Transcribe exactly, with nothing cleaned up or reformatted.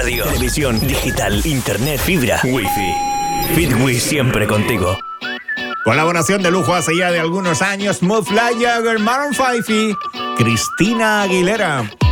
radio, televisión, digital, internet, fibra, wifi. Fitwi siempre contigo. Colaboración de lujo hace ya de algunos años, Muff Like Jagger, Maroon cinco y Cristina Aguilera.